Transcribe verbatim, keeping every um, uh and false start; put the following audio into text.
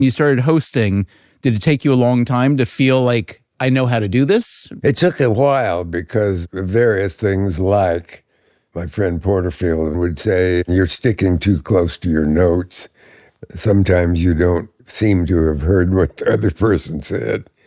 You started hosting. Did it take you a long time to feel like, I know how to do this? It took a while because of various things, like my friend Porterfield would say, you're sticking too close to your notes. Sometimes you don't seem to have heard what the other person said.